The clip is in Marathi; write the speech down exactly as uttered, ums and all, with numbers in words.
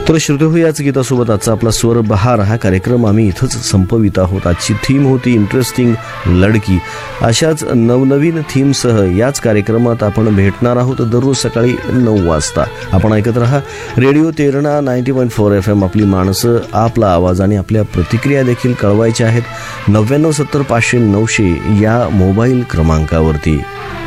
तर श्रोते हो, याच गीतासोबत आजचा आपला स्वर बहार हा कार्यक्रम आम्ही इथंच संपवित आहोत. आजची थीम होती इंटरेस्टिंग लडकी. अशाच नवनवीन थीमसह याच कार्यक्रमात आपण भेटणार आहोत दररोज सकाळी नऊ वाजता. आपण ऐकत रहा radio Terna ninety point four F M. आपली माणसं, आपला आवाज आणि आपल्या प्रतिक्रिया देखील कळवायच्या आहेत नव्याण्णव सत्तर पाचशे नऊशे या मोबाईल क्रमांकावरती.